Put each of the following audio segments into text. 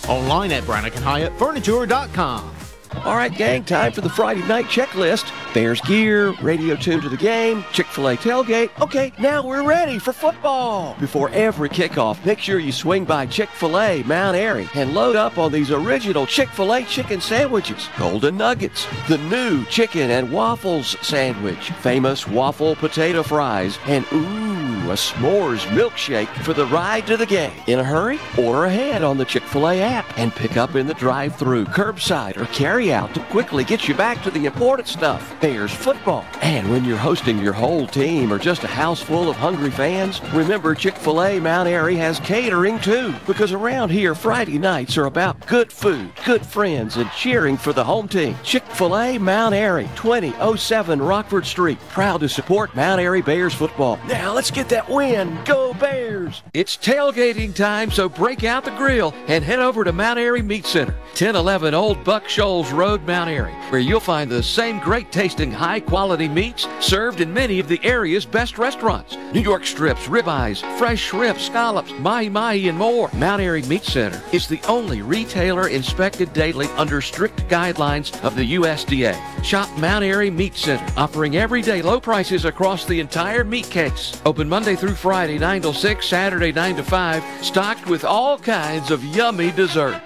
Online at BranniganHyattFurniture.com. All right, gang, time for the Friday night checklist. Bears gear, radio tuned to the game, Chick-fil-A tailgate. Okay, now we're ready for football. Before every kickoff, make sure you swing by Chick-fil-A Mount Airy and load up on these original Chick-fil-A chicken sandwiches, Golden Nuggets, the new chicken and waffles sandwich, famous waffle potato fries, and a s'mores milkshake for the ride to the game. In a hurry? Order ahead on the Chick-fil-A app and pick up in the drive-thru, curbside, or carry out to quickly get you back to the important stuff, Bears football. And when you're hosting your whole team or just a house full of hungry fans, remember Chick-fil-A Mount Airy has catering too, because around here Friday nights are about good food, good friends, and cheering for the home team. Chick-fil-A Mount Airy, 2007 Rockford Street, proud to support Mount Airy Bears football. Now let's get that win. Go Bears! It's tailgating time, so break out the grill and head over to Mount Airy Meat Center, 1011 Old Buck Shoals Road, Mount Airy, where you'll find the same great tasting, high quality meats served in many of the area's best restaurants. New York strips, ribeyes, fresh shrimp, scallops, mahi-mahi, and more. Mount Airy Meat Center is the only retailer inspected daily under strict guidelines of the USDA. Shop Mount Airy Meat Center, offering everyday low prices across the entire meat case. Open Monday through Friday, 9 till 6, Saturday, 9 to 5, stocked with all kinds of yummy desserts.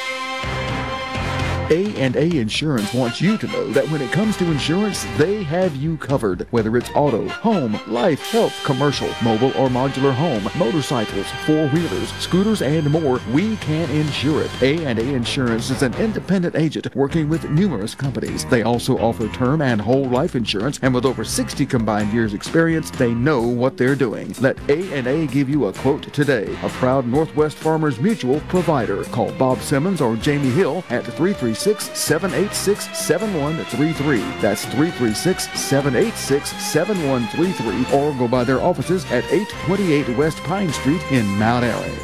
A&A Insurance wants you to know that when it comes to insurance, they have you covered. Whether it's auto, home, life, health, commercial, mobile or modular home, motorcycles, four-wheelers, scooters, and more, we can insure it. A&A Insurance is an independent agent working with numerous companies. They also offer term and whole life insurance, and with over 60 combined years experience, they know what they're doing. Let A&A give you a quote today. A proud Northwest Farmers Mutual provider. Call Bob Simmons or Jamie Hill at 336-786-7133. That's 336-786-7133, or go by their offices at 828 West Pine Street in Mount Airy.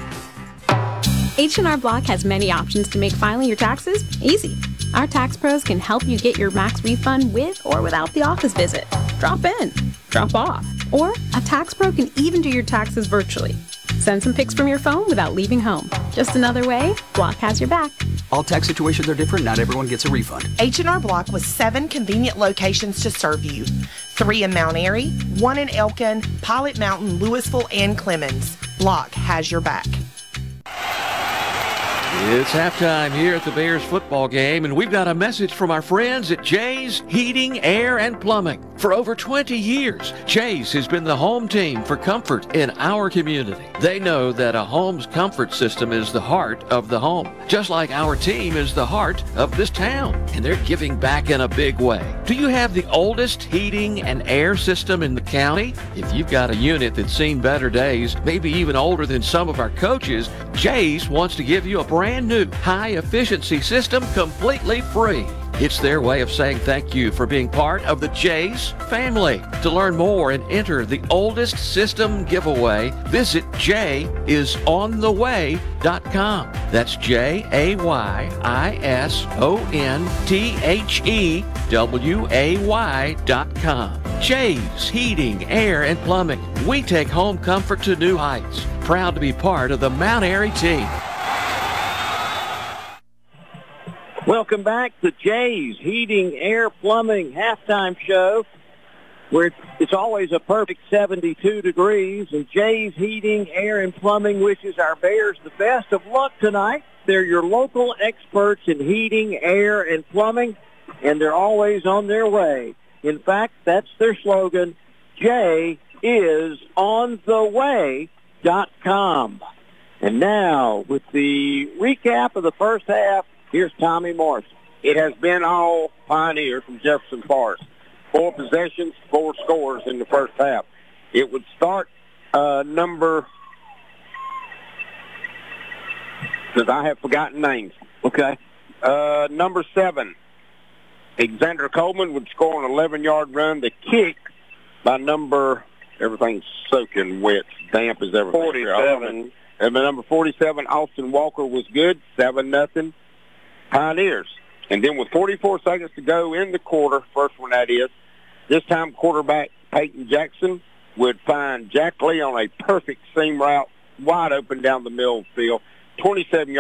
H&R Block has many options to make filing your taxes easy. Our tax pros can help you get your max refund with or without the office visit. Drop in, drop off, or a tax pro can even do your taxes virtually. Send some pics from your phone without leaving home. Just another way Block has your back. All tax situations are different. Not everyone gets a refund. H&R Block with 7 convenient locations to serve you. 3 in Mount Airy, 1 in Elkin, Pilot Mountain, Louisville, and Clemens. Block has your back. It's halftime here at the Bears football game, and we've got a message from our friends at Jay's Heating, Air, and Plumbing. For over 20 years, Jay's has been the home team for comfort in our community. They know that a home's comfort system is the heart of the home, just like our team is the heart of this town, and they're giving back in a big way. Do you have the oldest heating and air system in the county? If you've got a unit that's seen better days, maybe even older than some of our coaches, Jay's wants to give you a brand new high-efficiency system completely free. It's their way of saying thank you for being part of the Jay's family. To learn more and enter the oldest system giveaway, visit jayisontheway.com. That's JAYISONTHEWAY.com. Jay's Heating, Air, and Plumbing. We take home comfort to new heights. Proud to be part of the Mount Airy team. Welcome back to Jay's Heating, Air, Plumbing halftime show, where it's always a perfect 72 degrees. And Jay's Heating, Air, and Plumbing wishes our Bears the best of luck tonight. They're your local experts in heating, air, and plumbing, and they're always on their way. In fact, that's their slogan, JayIsOnTheWay.com. And now, with the recap of the first half, here's Tommy Morrison. It has been all Pioneer from Jefferson Forest. 4 possessions, 4 scores in the first half. It would start number, because I have forgotten names. Okay. Number 7, Alexander Coleman would score an 11-yard run. The kick by number, everything's soaking wet, damp as everything. 47. And by number 47, Austin Walker was good, 7-0. Pioneers. And then with 44 seconds to go in the quarter, first one that is, this time quarterback Peyton Jackson would find Jack Lee on a perfect seam route, wide open down the middle of the field, 27